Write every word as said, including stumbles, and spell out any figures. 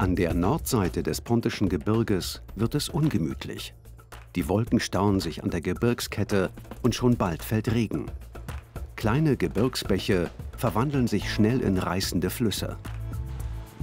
An der Nordseite des Pontischen Gebirges wird es ungemütlich. Die Wolken stauen sich an der Gebirgskette und schon bald fällt Regen. Kleine Gebirgsbäche verwandeln sich schnell in reißende Flüsse.